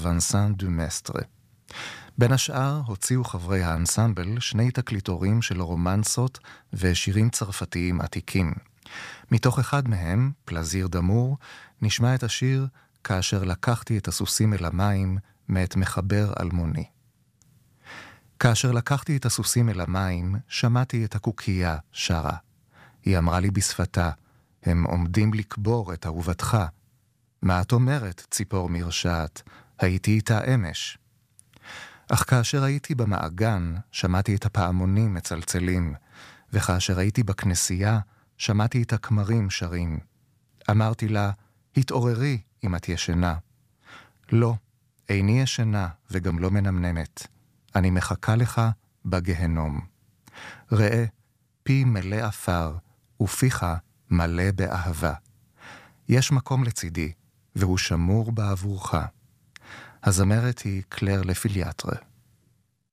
וינסן דו מסטרה. בין השאר הוציאו חברי האנסמבל 2 תקליטורים של רומנסות ושירים צרפתיים עתיקים. מתוך אחד מהם, פלזיר דמור, נשמע את השיר כאשר לקחתי את הסוסים אל המים מאת מחבר אלמוני. כאשר לקחתי את הסוסים אל המים, שמעתי את הקוקייה שרה. היא אמרה לי בשפתה, הם עומדים לקבור את אהובתך. מה את אומרת, ציפור מרשעת? הייתי איתה אמש. אך כאשר הייתי במעגן, שמעתי את הפעמונים מצלצלים, וכאשר הייתי בכנסייה, שמעתי את הכמרים שרים. אמרתי לה, התעוררי אם את ישנה. לא, איני ישנה וגם לא מנמנמת. אני מחכה לך בגהנום. ראה, פי מלא אפר, ופיך מלא באהבה. יש מקום לצידי, והוא שמור בעבורך. הזמרת היא קלר לפיליאטרה.